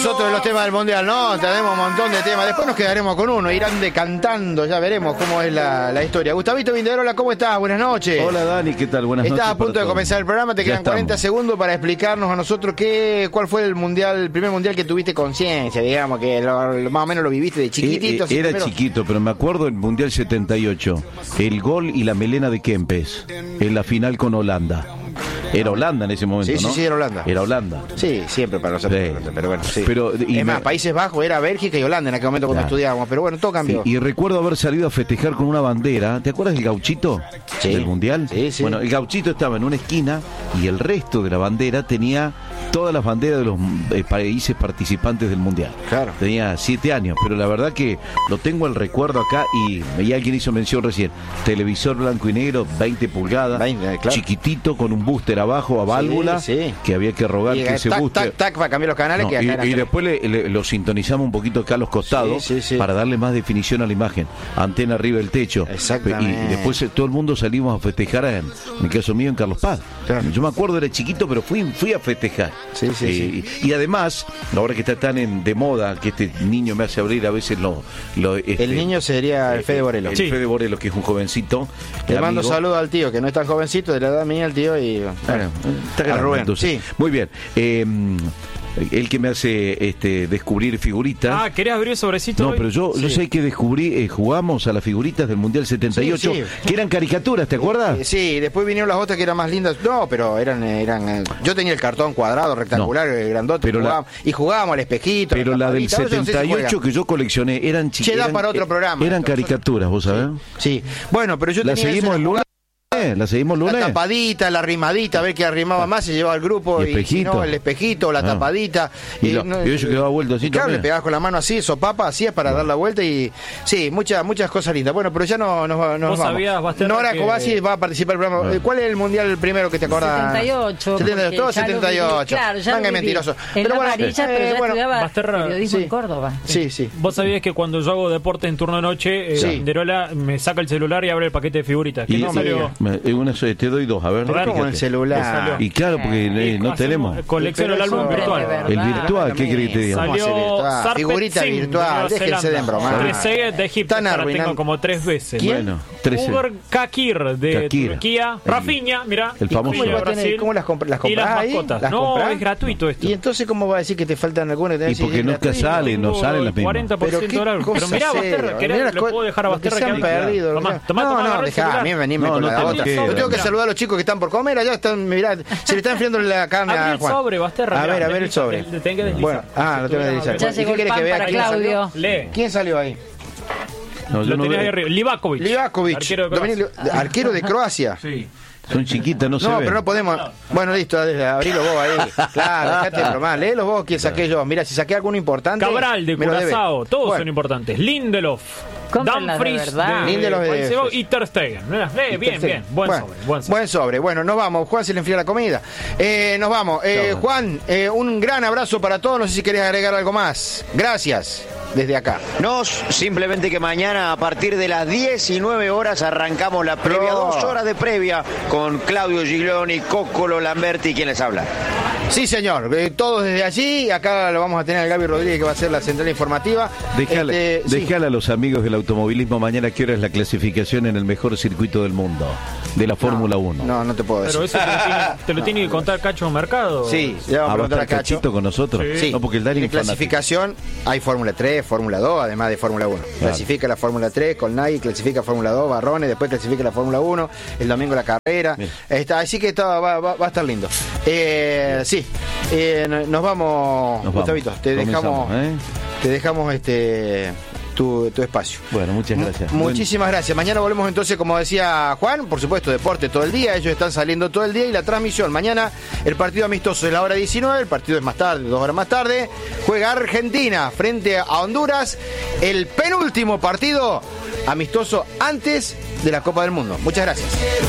nosotros los temas del Mundial, ¿no? Tenemos un montón de temas. Después nos quedaremos con uno. Irán decantando, ya veremos cómo es la historia. Gustavito Vinderola, ¿cómo estás? Buenas noches. Hola Dani, ¿qué tal? Buenas noches. Estás a punto de comenzar el programa, te quedan 40 segundos para explicarnos a nosotros cuál fue el primer mundial que tuviste conciencia, digamos, que más o menos lo viviste de chiquitito. Era chiquito, pero me acuerdo del Mundial 78, el gol y la melena de Kempes en la final con Holanda. Era Holanda en ese momento, ¿no? Sí, era Holanda. Era Holanda. Sí, siempre para nosotros. Sí. Pero bueno, sí. Es más, Países Bajos era Bélgica y Holanda en aquel momento cuando estudiábamos. Pero bueno, todo cambió. Sí, y recuerdo haber salido a festejar con una bandera. ¿Te acuerdas del gauchito del Mundial? Sí, sí. Bueno, el gauchito estaba en una esquina y el resto de la bandera tenía todas las banderas de los países participantes del Mundial. Claro. Tenía 7 años, pero la verdad que lo tengo el recuerdo acá y alguien hizo mención recién. Televisor blanco y negro, 20 pulgadas, 20, claro. Chiquitito, con un booster abajo a válvula, que había que rogar que ese booster... para cambiar los canales. Y después lo sintonizamos un poquito acá a los costados para darle más definición a la imagen. Antena arriba del techo. Exactamente. Y después todo el mundo salimos a festejar, en el caso mío, en Carlos Paz. Claro. Yo me acuerdo, era chiquito, pero fui a festejar. Sí. Y además, ahora que está tan de moda, que este niño me hace abrir a veces el niño sería el Fede Borelo. El Fede Borelo, que es un jovencito. Le mando saludos al tío, que no es tan jovencito, de la edad mía, el tío, y bueno, a Rubén. Entonces, muy bien. El que me hace descubrir figuritas. ¿Querés abrir el sobrecito? No, pero yo sé que descubrí, jugamos a las figuritas del Mundial 78, que eran caricaturas, ¿te acuerdas? Sí, después vinieron las otras que eran más lindas. No, pero eran yo tenía el cartón cuadrado, rectangular, grandote, pero jugábamos al espejito. Pero la del 78 que yo coleccioné eran chiquitas. Para otro programa. Eran caricaturas, ¿vos sabés? Sí. Bueno, pero yo la seguimos el lunes. La seguimos lunes. La tapadita, la rimadita, a ver qué arrimaba más, se llevaba al grupo. El espejito. Y no, el espejito, la tapadita. Y eso quedaba vuelto así. Claro, le pegabas con la mano así, sopapa, así es para dar la vuelta y... Sí, muchas cosas lindas. Bueno, pero ya nos vamos. Sabías, Nora Cobasi va a participar del programa. ¿Cuál es el mundial primero que te acordás? 78. 78, todo 78. Claro, ya Manga mentiroso. Pero bueno, pero ya estudiaba periodismo en Córdoba. Sí. Vos sabías que cuando yo hago deporte en turno de noche, Derola me saca el celular y abre el paquete de figuritas. Que no salió... Te doy 2, a ver. Con el celular. Y claro, porque no tenemos. Colecciono el álbum virtual. El virtual, ¿qué querés que te diga? Salió figurita virtual, déjense de embromar. Trezeguet de Egipto, ahora tengo como 3 veces. Bueno, Uber Kakir de Turquía. Rafinha, mirá. El famoso. ¿Cómo las compras? Y las mascotas. No, es gratuito esto. ¿Y entonces cómo va a decir que te faltan algunas? Y porque nunca salen, no salen las mismas. 40% de horario. Pero mirá, Basterra, ¿le puedo dejar a Basterra que han perdido? No, dejá, a mí venime con la otra. Yo tengo que saludar a los chicos que están por comer, allá están, mirá, se le está enfriando la carne a Juan. El sobre, Basterra. A ver el sobre. Lo tengo que deslizar. Bueno, lo tengo que deslizar. Ya llegó el pan para Claudio. ¿Quién salió ahí? No, yo lo tenía ahí arriba. Livakovic. Arquero de Croacia. Sí. Son chiquitas, no se ven. No, pero no podemos. Bueno, listo, abrilo vos ahí. Claro, dejate de bromar. Léelos vos, ¿quién saqué yo? Mira, si saqué alguno importante. Cabral de Curazao, todos son importantes. Lindelof. Dumfries de y Ter Stegen. Bien. Buen sobre. Bueno, nos vamos. Juan, se le enfría la comida. Nos vamos. Juan, un gran abrazo para todos. No sé si querés agregar algo más. Gracias. Desde acá. Simplemente que mañana a partir de las 19 horas arrancamos la previa, 2 horas de previa con Claudio Giglioni, Cóccolo, Lamberti, ¿quién les habla? Sí, señor, todos desde allí. Acá lo vamos a tener a Gaby Rodríguez, que va a ser la central informativa. Dejale a los amigos del automovilismo mañana qué hora es la clasificación en el mejor circuito del mundo, de la Fórmula 1. No te puedo decir. Pero eso te lo tiene que contar Cacho Mercado. Sí, ya vamos a preguntar a Cacho. Cachito con nosotros. Sí. No, porque el Dani en clasificación hay Fórmula 3, Fórmula 2, además de Fórmula 1. Claro. Clasifica la Fórmula 3 con Nagui, clasifica Fórmula 2, Barrones, después clasifica la Fórmula 1, el domingo la carrera. Así que va a estar lindo. Sí, nos vamos, Gustavito, te dejamos tu espacio. Bueno, muchas gracias. Muchísimas gracias. Mañana volvemos entonces, como decía Juan, por supuesto, deporte todo el día. Ellos están saliendo todo el día y la transmisión. Mañana el partido amistoso es la hora 19, el partido es más tarde, 2 horas más tarde. Juega Argentina frente a Honduras. El penúltimo partido amistoso antes de la Copa del Mundo. Muchas gracias.